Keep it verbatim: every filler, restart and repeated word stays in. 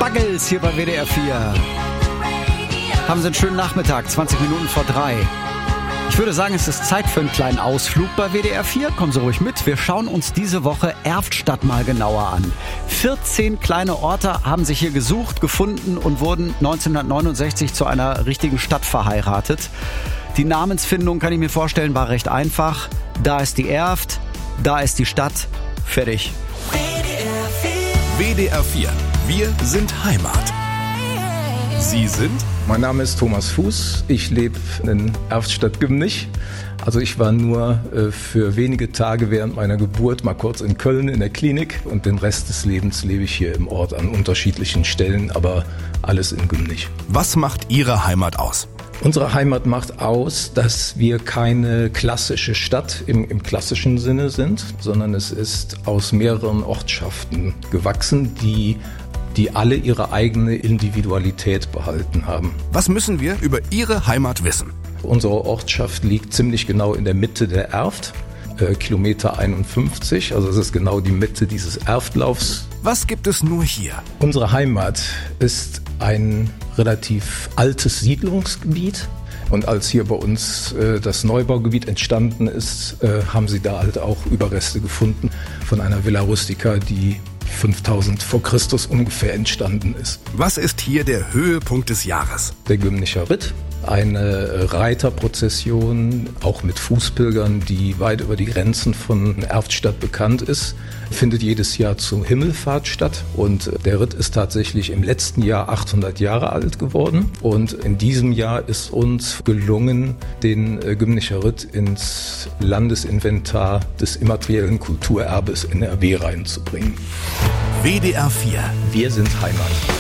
Buggles hier bei W D R vier. Haben Sie einen schönen Nachmittag, zwanzig Minuten vor drei. Ich würde sagen, es ist Zeit für einen kleinen Ausflug bei W D R vier. Kommen Sie ruhig mit. Wir schauen uns diese Woche Erftstadt mal genauer an. vierzehn kleine Orte haben sich hier gesucht, gefunden und wurden neunzehnhundertneunundsechzig zu einer richtigen Stadt verheiratet. Die Namensfindung, kann ich mir vorstellen, war recht einfach. Da ist die Erft, da ist die Stadt. Fertig. W D R vier. Wir sind Heimat. Sie sind? Mein Name ist Thomas Fuß. Ich lebe in Erftstadt-Gümnich. Also ich war nur äh, für wenige Tage während meiner Geburt mal kurz in Köln in der Klinik und den Rest des Lebens lebe ich hier im Ort an unterschiedlichen Stellen, aber alles in Gümnich. Was macht Ihre Heimat aus? Unsere Heimat macht aus, dass wir keine klassische Stadt im, im klassischen Sinne sind, sondern es ist aus mehreren Ortschaften gewachsen, die, die alle ihre eigene Individualität behalten haben. Was müssen wir über Ihre Heimat wissen? Unsere Ortschaft liegt ziemlich genau in der Mitte der Erft, äh, Kilometer einundfünfzig, also es ist genau die Mitte dieses Erftlaufs. Was gibt es nur hier? Unsere Heimat ist ein relativ altes Siedlungsgebiet. Und als hier bei uns äh, das Neubaugebiet entstanden ist, äh, haben sie da halt auch Überreste gefunden von einer Villa Rustica, die fünftausend vor Christus ungefähr entstanden ist. Was ist hier der Höhepunkt des Jahres? Der Gümnicher Ritt, eine Reiterprozession, auch mit Fußpilgern, die weit über die Grenzen von Erftstadt bekannt ist, findet jedes Jahr zur Himmelfahrt statt. Und der Ritt ist tatsächlich im letzten Jahr achthundert Jahre alt geworden. Und in diesem Jahr ist uns gelungen, den Gümnicher Ritt ins Landesinventar des immateriellen Kulturerbes N R W reinzubringen. W D R vier. Wir sind Heimat.